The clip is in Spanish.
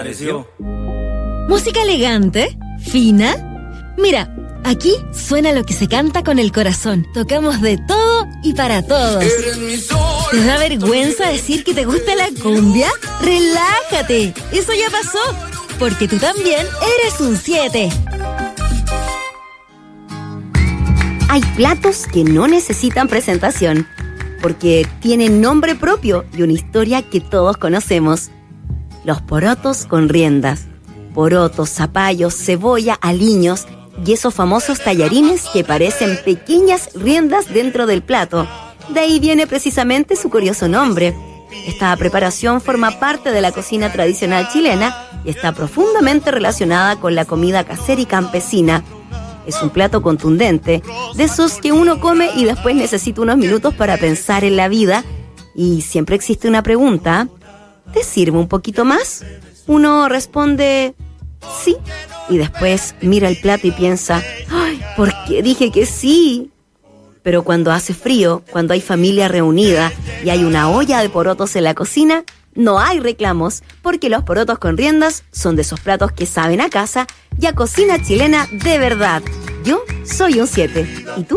pareció? ¿Música elegante? ¿Fina? Mira, aquí suena lo que se canta con el corazón. Tocamos de todo y para todos. ¿Te da vergüenza decir que te gusta la cumbia? ¡Relájate! Eso ya pasó, porque tú también eres un 7. Hay platos que no necesitan presentación, porque tienen nombre propio y una historia que todos conocemos. Los porotos con riendas. Porotos, zapallos, cebolla, aliños y esos famosos tallarines que parecen pequeñas riendas dentro del plato. De ahí viene precisamente su curioso nombre. Esta preparación forma parte de la cocina tradicional chilena y está profundamente relacionada con la comida casera y campesina. Es un plato contundente, de esos que uno come y después necesita unos minutos para pensar en la vida. Y siempre existe una pregunta: ¿te sirve un poquito más? Uno responde sí, y después mira el plato y piensa: ¡ay, por qué dije que sí! Pero cuando hace frío, cuando hay familia reunida y hay una olla de porotos en la cocina, no hay reclamos, porque los porotos con riendas son de esos platos que saben a casa y a cocina chilena de verdad. Yo soy un 7.